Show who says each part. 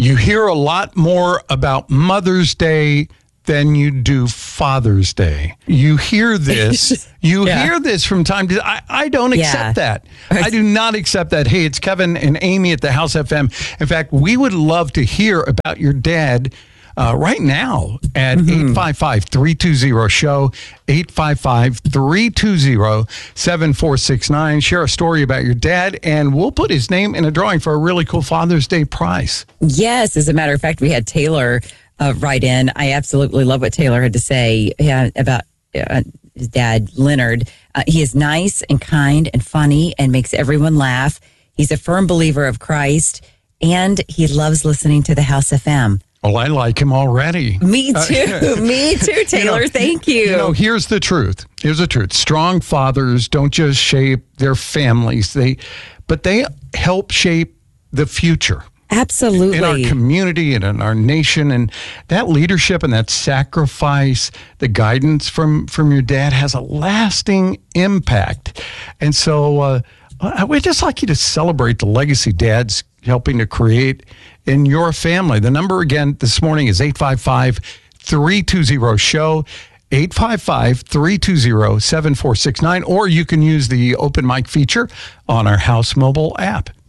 Speaker 1: You hear a lot more about Mother's Day than you do Father's Day. You hear this. You hear this from time to time. I don't accept that. I do not accept that. Hey, it's Kevin and Amy at the House FM. In fact, we would love to hear about your dad right now at 855-320-SHOW, 855-320-7469. Share a story about your dad, and we'll put his name in a drawing for a really cool Father's Day prize.
Speaker 2: Yes, as a matter of fact, we had Taylor write in. I absolutely love what Taylor had to say about his dad, Leonard. He is nice and kind and funny and makes everyone laugh. He's a firm believer of Christ, and he loves listening to the House FM.
Speaker 1: Well, I like him already.
Speaker 2: Me too. Me too, Taylor. Thank you.
Speaker 1: Here's the truth. Strong fathers don't just shape their families, but they help shape the future.
Speaker 2: Absolutely.
Speaker 1: In our community and in our nation. And that leadership and that sacrifice, the guidance from your dad has a lasting impact. And so we'd just like you to celebrate the legacy Dad's helping to create in your family. The number again this morning is 855-320-SHOW, 855-320-7469, or you can use the open mic feature on our House mobile app.